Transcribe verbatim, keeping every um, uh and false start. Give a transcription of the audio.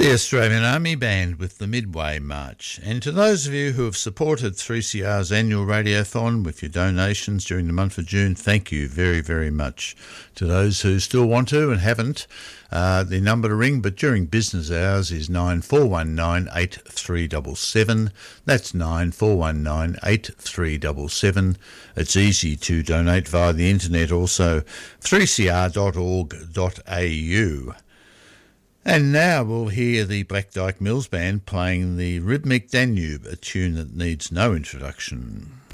The Australian Army Band with the Midway March. And to those of you who have supported three C R's annual radiothon with your donations during the month of June, thank you very, very much. To those who still want to and haven't, uh, the number to ring, but during business hours, is nine four one nine, eight three seven seven. That's nine four one nine, eight three seven seven. It's easy to donate via the internet also, three c r dot org dot a u. And now we'll hear the Black Dyke Mills Band playing the Rhythmic Danube, a tune that needs no introduction.